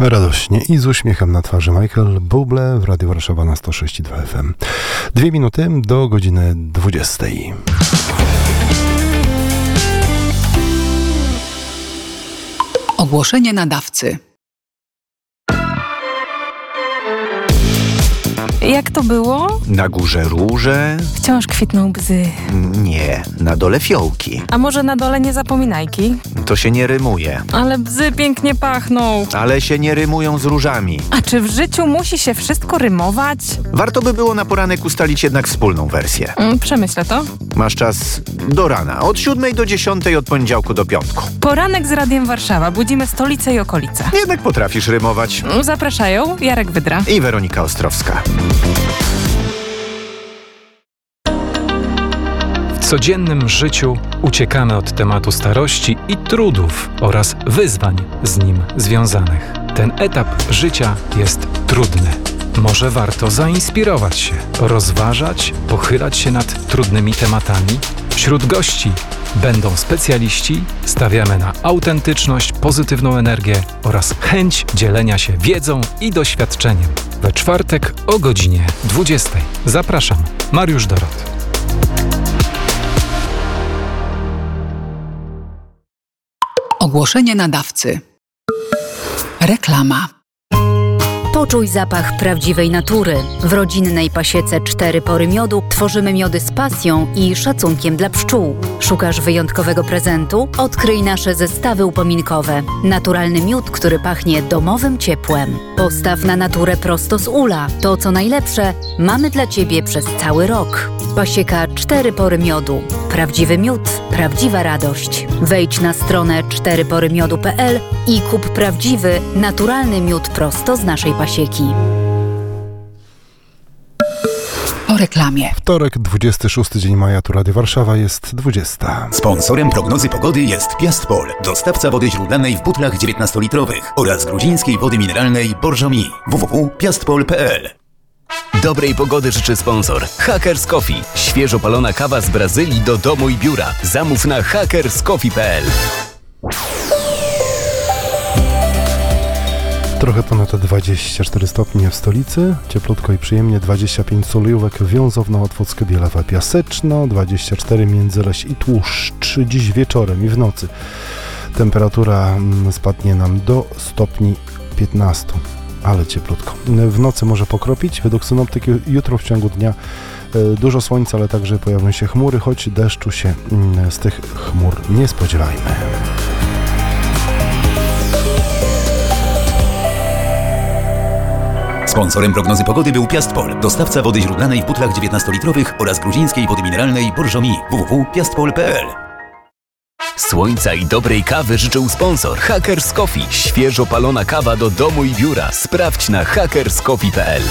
Radośnie i z uśmiechem na twarzy Michael Bublé w Radiu Warszawa na 106,2 FM. 2 minuty do godziny 20. Ogłoszenie nadawcy. Jak to było? Na górze róże? Wciąż kwitną bzy. Nie, na dole fiołki. A może na dole nie zapominajki? To się nie rymuje. Ale bzy pięknie pachną. Ale się nie rymują z różami. A czy w życiu musi się wszystko rymować? Warto by było na poranek ustalić jednak wspólną wersję. Przemyślę to. Masz czas do rana, od 7 do 10, od poniedziałku do piątku. Poranek z Radiem Warszawa. Budzimy stolicę i okolice. Jednak potrafisz rymować. Zapraszają Jarek Wydra I Weronika Ostrowska. W codziennym życiu uciekamy od tematu starości i trudów oraz wyzwań z nim związanych. Ten etap życia jest trudny. Może warto zainspirować się, rozważać, pochylać się nad trudnymi tematami? Wśród gości będą specjaliści, stawiamy na autentyczność, pozytywną energię oraz chęć dzielenia się wiedzą i doświadczeniem. We czwartek o godzinie 20. Zapraszam, Mariusz Dorot. Ogłoszenie nadawcy. Reklama. Poczuj zapach prawdziwej natury. W rodzinnej pasiece 4 pory miodu tworzymy miody z pasją i szacunkiem dla pszczół. Szukasz wyjątkowego prezentu? Odkryj nasze zestawy upominkowe. Naturalny miód, który pachnie domowym ciepłem. Postaw na naturę prosto z ula. To, co najlepsze, mamy dla Ciebie przez cały rok. Pasieka 4 pory miodu. Prawdziwy miód, prawdziwa radość. Wejdź na stronę 4porymiodu.pl i kup prawdziwy, naturalny miód prosto z naszej pasieki. O reklamie. Wtorek, 26 dzień maja, tu Radio Warszawa, jest 20. Sponsorem prognozy pogody jest Piastpol, dostawca wody źródlanej w butlach 19-litrowych oraz gruzińskiej wody mineralnej Borżomi. www.piastpol.pl. Dobrej pogody życzy sponsor Hackers Coffee. Świeżo palona kawa z Brazylii do domu i biura. Zamów na hackerscoffee.pl. Trochę ponad 24 stopnie w stolicy, cieplutko i przyjemnie, 25 Solejówek, Wiązowna, Otwockie, Bielawa, Piaseczno, 24 Międzyleś i Tłuszcz. Dziś wieczorem i w nocy temperatura spadnie nam do stopni 15. Ale cieplutko. W nocy może pokropić. Według synoptyki jutro w ciągu dnia dużo słońca, ale także pojawią się chmury, choć deszczu się z tych chmur nie spodziewajmy. Sponsorem prognozy pogody był Piastpol, dostawca wody źródlanej w butlach 19-litrowych oraz gruzińskiej wody mineralnej Borżomi. www.piastpol.pl. Słońca i dobrej kawy życzył sponsor Hackers Coffee. Świeżo palona kawa do domu i biura. Sprawdź na hackerscoffee.pl.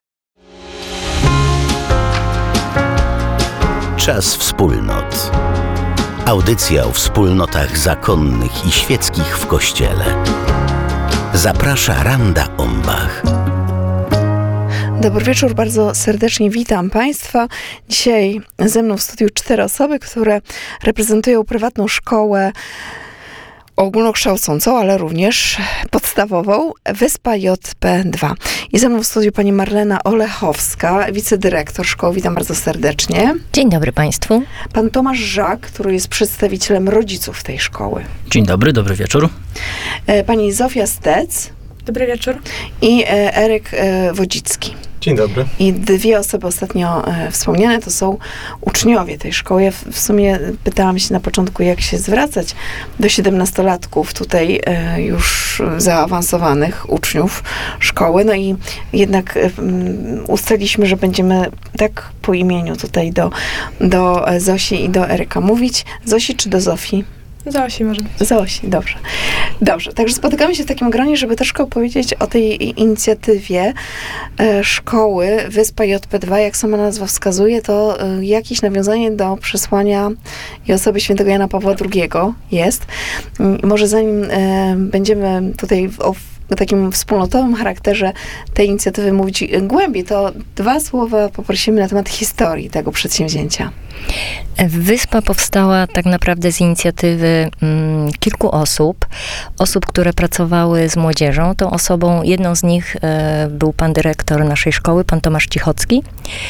Czas wspólnot. Audycja o wspólnotach zakonnych i świeckich w Kościele. Zaprasza Randa Ombach. Dobry wieczór, bardzo serdecznie witam Państwa. Dzisiaj ze mną w studiu 4 osoby, które reprezentują prywatną szkołę ogólnokształcącą, ale również podstawową, Wyspa JP2. I ze mną w studiu pani Marlena Olechowska, wicedyrektor szkoły. Witam bardzo serdecznie. Dzień dobry Państwu. Pan Tomasz Żak, który jest przedstawicielem rodziców tej szkoły. Dzień dobry, dobry wieczór. Pani Zofia Stec. Dobry wieczór. I Eryk Wodzicki. Dzień dobry. I 2 osoby ostatnio wspomniane to są uczniowie tej szkoły. Ja w sumie pytałam się na początku, jak się zwracać do 17-latków tutaj już zaawansowanych uczniów szkoły. No i jednak ustaliliśmy, że będziemy tak po imieniu tutaj do Zosi i do Eryka mówić. Zosi czy do Zofii? Zosi może. Zosi, dobrze. Dobrze, także spotykamy się w takim gronie, żeby troszkę opowiedzieć o tej inicjatywie szkoły Wyspa JP2. Jak sama nazwa wskazuje, to jakieś nawiązanie do przesłania i osoby świętego Jana Pawła II jest. Może zanim będziemy tutaj takim wspólnotowym charakterze tej inicjatywy mówić głębiej, to 2 słowa poprosimy na temat historii tego przedsięwzięcia. Wyspa powstała tak naprawdę z inicjatywy kilku osób, które pracowały z młodzieżą. Tą osobą, jedną z nich był pan dyrektor naszej szkoły, pan Tomasz Cichocki.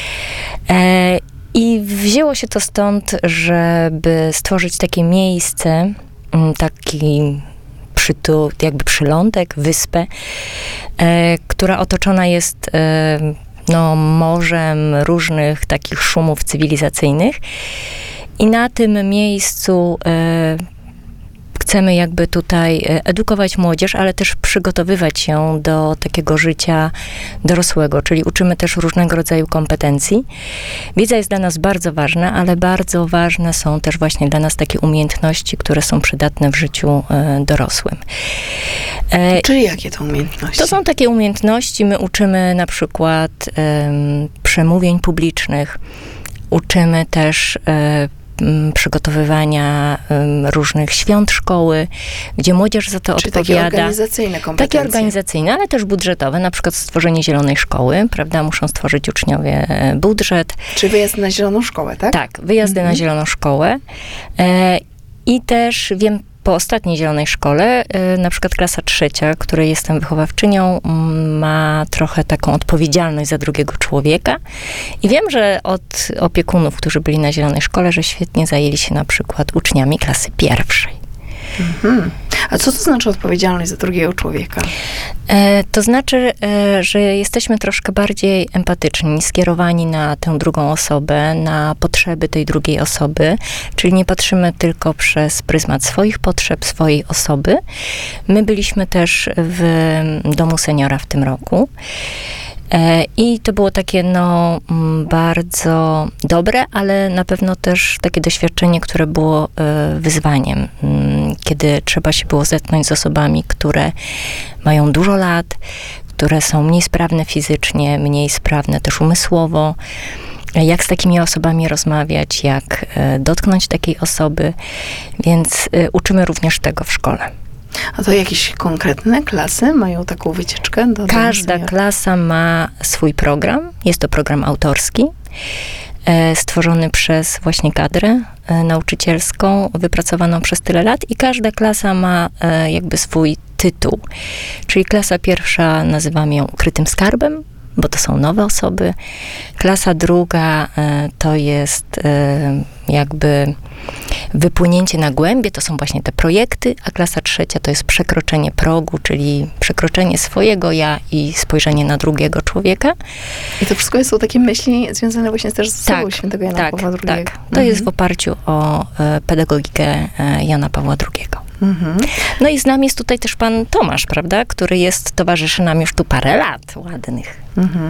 I wzięło się to stąd, żeby stworzyć takie miejsce, taki jakby przylądek, wyspę, która otoczona jest morzem różnych takich szumów cywilizacyjnych. I na tym miejscu chcemy jakby tutaj edukować młodzież, ale też przygotowywać ją do takiego życia dorosłego, czyli uczymy też różnego rodzaju kompetencji. Wiedza jest dla nas bardzo ważna, ale bardzo ważne są też właśnie dla nas takie umiejętności, które są przydatne w życiu dorosłym. Czyli jakie to umiejętności? To są takie umiejętności, my uczymy na przykład przemówień publicznych, uczymy też przygotowywania różnych świąt szkoły, gdzie młodzież za to odpowiada. Takie organizacyjne kompetencje. Takie organizacyjne, ale też budżetowe, na przykład stworzenie zielonej szkoły, prawda? Muszą stworzyć uczniowie budżet. Czy wyjazd na zieloną szkołę, tak? Tak, wyjazdy na zieloną szkołę. I też wiem, po ostatniej zielonej szkole, na przykład klasa 3, której jestem wychowawczynią, ma trochę taką odpowiedzialność za drugiego człowieka. I wiem, że od opiekunów, którzy byli na zielonej szkole, że świetnie zajęli się na przykład uczniami klasy 1. A co to znaczy odpowiedzialność za drugiego człowieka? To znaczy, że jesteśmy troszkę bardziej empatyczni, skierowani na tę drugą osobę, na potrzeby tej drugiej osoby, czyli nie patrzymy tylko przez pryzmat swoich potrzeb, swojej osoby. My byliśmy też w domu seniora w tym roku. I to było takie, bardzo dobre, ale na pewno też takie doświadczenie, które było wyzwaniem, kiedy trzeba się było zetknąć z osobami, które mają dużo lat, które są mniej sprawne fizycznie, mniej sprawne też umysłowo. Jak z takimi osobami rozmawiać, jak dotknąć takiej osoby, więc uczymy również tego w szkole. A to jakieś konkretne klasy mają taką wycieczkę? Każda klasa ma swój program. Jest to program autorski, stworzony przez właśnie kadrę nauczycielską, wypracowaną przez tyle lat i każda klasa ma jakby swój tytuł. Czyli klasa 1 nazywamy ją Ukrytym Skarbem, bo to są nowe osoby. Klasa 2 to jest jakby wypłynięcie na głębie, to są właśnie te projekty, a klasa 3 to jest przekroczenie progu, czyli przekroczenie swojego ja i spojrzenie na drugiego człowieka. I to wszystko są takie myśli związane właśnie też z osobą świętego Jana Pawła II. Tak. To jest w oparciu o pedagogikę Jana Pawła II. No i z nami jest tutaj też pan Tomasz, prawda, który towarzyszy nam już tu parę lat ładnych.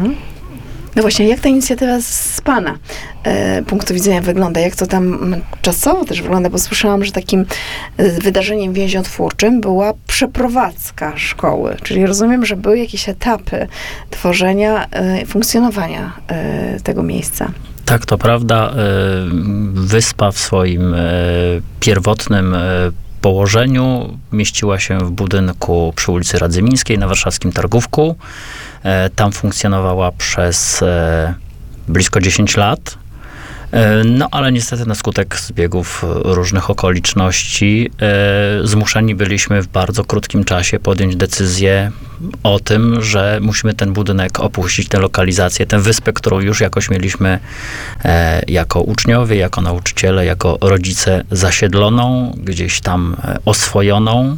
No właśnie, jak ta inicjatywa z pana punktu widzenia wygląda? Jak to tam czasowo też wygląda? Bo słyszałam, że takim wydarzeniem więziotwórczym była przeprowadzka szkoły. Czyli rozumiem, że były jakieś etapy tworzenia, funkcjonowania tego miejsca. Tak, to prawda. Wyspa w swoim pierwotnym położeniu mieściła się w budynku przy ulicy Radzymińskiej na warszawskim Targówku. Tam funkcjonowała przez blisko 10 lat. No, ale niestety na skutek zbiegów różnych okoliczności zmuszeni byliśmy w bardzo krótkim czasie podjąć decyzję o tym, że musimy ten budynek opuścić, tę lokalizację, tę wyspę, którą już jakoś mieliśmy jako uczniowie, jako nauczyciele, jako rodzice zasiedloną, gdzieś tam oswojoną,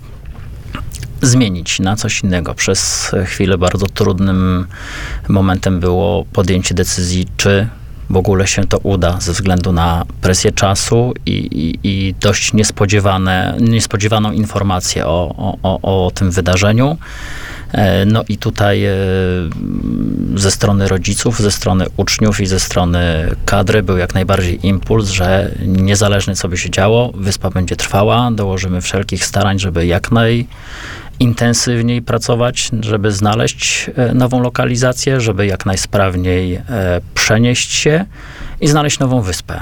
zmienić na coś innego. Przez chwilę bardzo trudnym momentem było podjęcie decyzji, czy w ogóle się to uda ze względu na presję czasu i dość niespodziewaną informację o tym wydarzeniu. No i tutaj ze strony rodziców, ze strony uczniów i ze strony kadry był jak najbardziej impuls, że niezależnie co by się działo, wyspa będzie trwała, dołożymy wszelkich starań, żeby jak najintensywniej pracować, żeby znaleźć nową lokalizację, żeby jak najsprawniej przenieść się i znaleźć nową wyspę.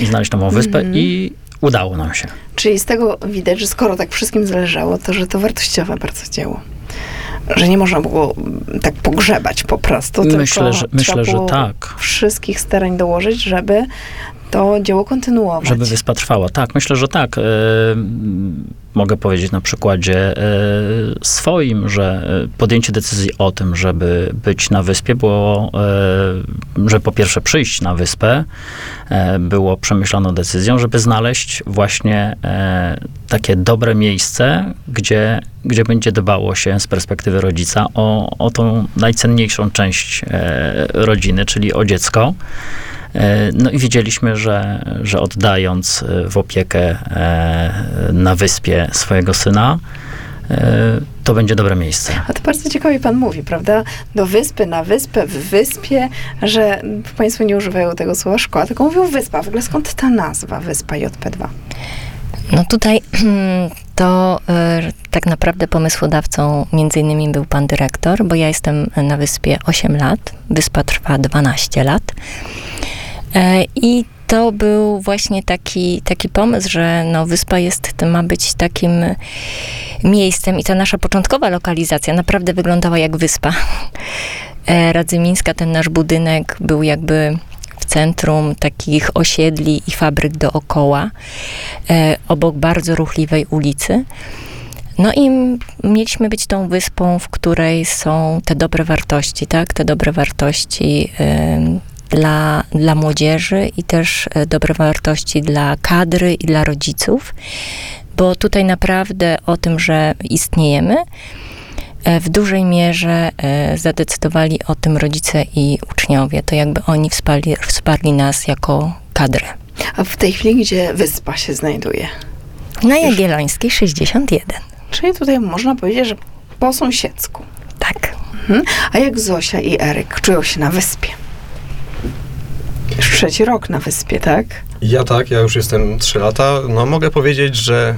I udało nam się. Czyli z tego widać, że skoro tak wszystkim zależało, to że to wartościowe bardzo dzieło. że nie można było tak pogrzebać po prostu, Myślę, że tak. Wszystkich starań dołożyć, żeby to dzieło kontynuować. Żeby wyspa trwała. Tak, myślę, że tak. Mogę powiedzieć na przykładzie swoim, że podjęcie decyzji o tym, żeby być na wyspie było, że po pierwsze przyjść na wyspę, było przemyślaną decyzją, żeby znaleźć właśnie takie dobre miejsce, gdzie będzie dbało się z perspektywy rodzica o tą najcenniejszą część rodziny, czyli o dziecko. No i wiedzieliśmy, że oddając w opiekę na wyspie swojego syna, to będzie dobre miejsce. A to bardzo ciekawie pan mówi, prawda? Do wyspy, na wyspę, w wyspie, że państwo nie używają tego słowa szkoła, tylko mówią wyspa. W ogóle skąd ta nazwa Wyspa JP2? No tutaj to tak naprawdę pomysłodawcą między innymi był pan dyrektor, bo ja jestem na wyspie 8 lat, wyspa trwa 12 lat. I to był właśnie taki pomysł, że no, wyspa ma być takim miejscem i ta nasza początkowa lokalizacja naprawdę wyglądała jak wyspa. Radzymińska, ten nasz budynek był jakby w centrum takich osiedli i fabryk dookoła, obok bardzo ruchliwej ulicy. No i mieliśmy być tą wyspą, w której są te dobre wartości, tak? Te dobre wartości dla młodzieży i też dobre wartości dla kadry i dla rodziców, bo tutaj naprawdę o tym, że istniejemy, w dużej mierze zadecydowali o tym rodzice i uczniowie. To jakby oni wsparli nas jako kadrę. A w tej chwili gdzie wyspa się znajduje? Na Jagiellońskiej 61. Czyli tutaj można powiedzieć, że po sąsiedzku. Tak. A jak Zosia i Eryk czują się na wyspie? Już 3. rok na wyspie, tak? Ja już jestem 3 lata. No mogę powiedzieć, że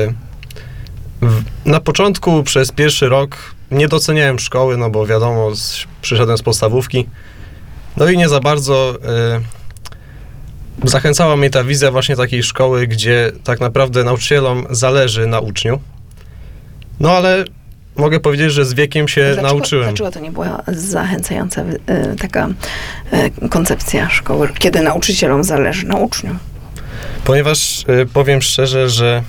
na początku przez pierwszy rok nie doceniałem szkoły, no bo wiadomo, przyszedłem z podstawówki. No i nie za bardzo zachęcała mnie ta wizja właśnie takiej szkoły, gdzie tak naprawdę nauczycielom zależy na uczniu. No ale mogę powiedzieć, że z wiekiem się nauczyłem. Dlaczego to nie była zachęcająca taka koncepcja szkoły, kiedy nauczycielom zależy na uczniu? Ponieważ powiem szczerze, że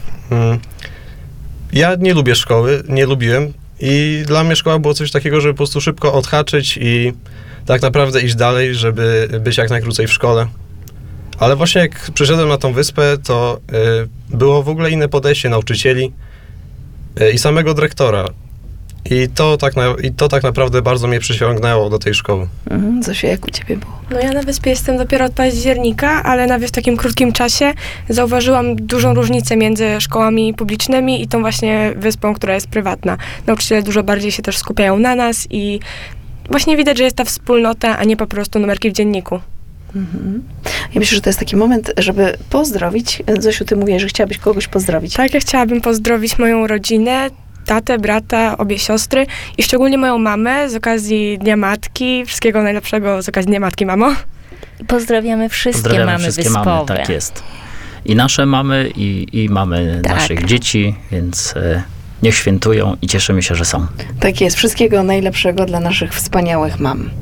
ja nie lubię szkoły, nie lubiłem i dla mnie szkoła było coś takiego, żeby po prostu szybko odhaczyć i tak naprawdę iść dalej, żeby być jak najkrócej w szkole. Ale właśnie jak przyszedłem na tą wyspę, to było w ogóle inne podejście nauczycieli i samego dyrektora. I to tak naprawdę bardzo mnie przyciągnęło do tej szkoły. Zosia, jak u ciebie było? No ja na wyspie jestem dopiero od października, ale w takim krótkim czasie zauważyłam dużą różnicę między szkołami publicznymi i tą właśnie wyspą, która jest prywatna. Nauczyciele dużo bardziej się też skupiają na nas i właśnie widać, że jest ta wspólnota, a nie po prostu numerki w dzienniku. Ja myślę, że to jest taki moment, żeby pozdrowić. Zosiu, ty mówisz, że chciałabyś kogoś pozdrowić. Tak, ja chciałabym pozdrowić moją rodzinę, tatę, brata, obie siostry i szczególnie moją mamę z okazji Dnia Matki. Wszystkiego najlepszego z okazji Dnia Matki, mamo. Pozdrawiamy wszystkie mamy wyspowe. Mamy, tak jest. I nasze mamy, i mamy naszych dzieci, więc niech świętują i cieszymy się, że są. Tak jest. Wszystkiego najlepszego dla naszych wspaniałych mam.